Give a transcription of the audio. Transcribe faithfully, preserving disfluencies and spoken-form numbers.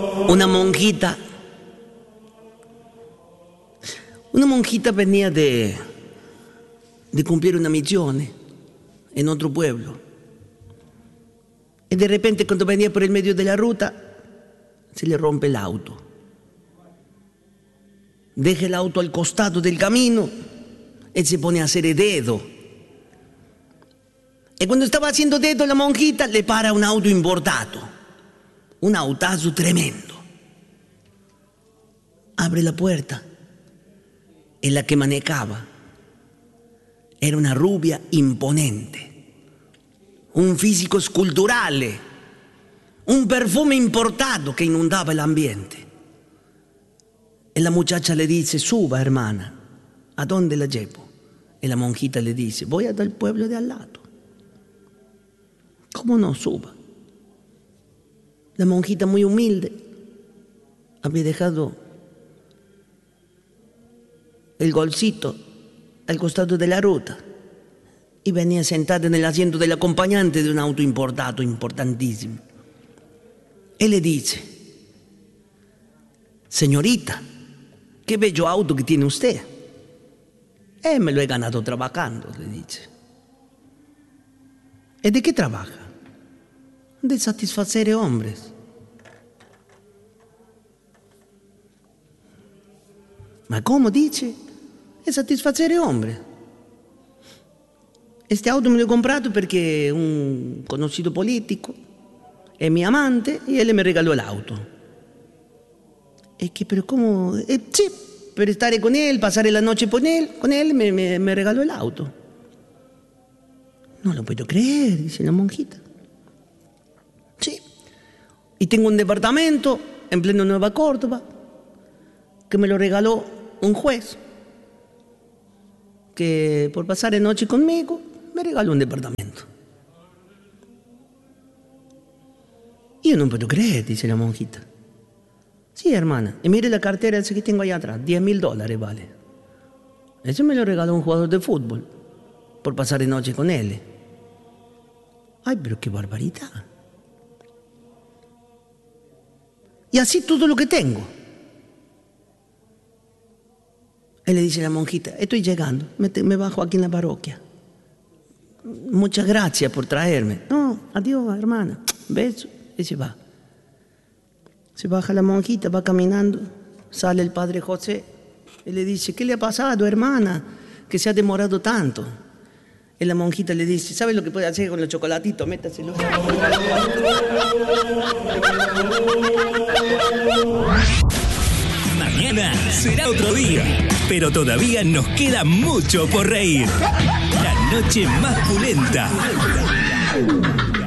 Una monjita, una monjita venía de, de cumplir una misión en otro pueblo. Y de repente, cuando venía por el medio de la ruta, se le rompe el auto. Deja el auto al costado del camino y se pone a hacer el dedo. Y cuando estaba haciendo dedo, la monjita le para un auto importato, un autazo tremendo. Abre la puerta y la que manejaba era una rubia imponente, un físico escultural, un perfume importado que inundaba el ambiente. Y la muchacha le dice: suba, hermana. ¿A dónde la llevo? Y la monjita le dice: voy hasta el pueblo de al lado. ¿Cómo no? Suba. La monjita, muy humilde, había dejado el golcito al costado de la ruta y venía sentada en el asiento del acompañante de un auto importado, importantísimo. Él le dice: señorita, qué bello auto que tiene usted. Eh, me lo he ganado trabajando, le dice. ¿Y de qué trabaja? De satisfacer hombres. ¿Ma cómo dice? Es satisfacer hombres. Este auto me lo he comprado porque un conocido político è mi amante y él me regaló el auto. Es que, pero ¿cómo? Eh, sí, per stare con él, pasar la noche con él, con él me, me, me regaló el auto. No lo puedo creer, dice la monjita. Sí. Y tengo un departamento en pleno Nueva Córdoba que me lo regaló un juez que por pasar la noche conmigo me regaló un departamento. Y yo no puedo creer, dice la monjita. Sí, hermana. Y mire la cartera esa que tengo allá atrás, diez mil dólares vale. Eso me lo regaló un jugador de fútbol por pasar la noche con él. Ay, pero qué barbaridad. Y así todo lo que tengo. Él le dice a la monjita: estoy llegando, me, te, me bajo aquí en la parroquia. Muchas gracias por traerme. No, adiós, hermana. Beso. Y se va. Se baja la monjita, va caminando. Sale el padre José y le dice: ¿qué le ha pasado, hermana? Que se ha demorado tanto. Y la monjita le dice: ¿sabe lo que puede hacer con los chocolatitos? Métaselo. Mañana será otro día, pero todavía nos queda mucho por reír. La noche más pulenta.